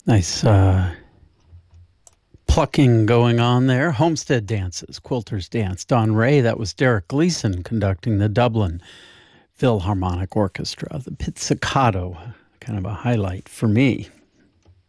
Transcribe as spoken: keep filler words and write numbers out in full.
Nice uh, plucking going on there. Homestead Dances, Quilter's Dance. Don Ray, that was Derek Gleason conducting the Dublin Philharmonic Orchestra. The Pizzicato, kind of a highlight for me.